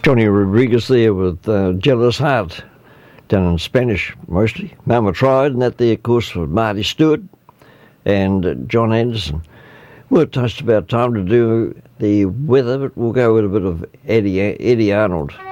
Johnny Rodriguez there with Jealous Heart, done in Spanish mostly. Mama Tried, and that there, of course, for Marty Stewart and John Anderson. Well, it's just about time to do the weather, but we'll go with a bit of Eddie Arnold.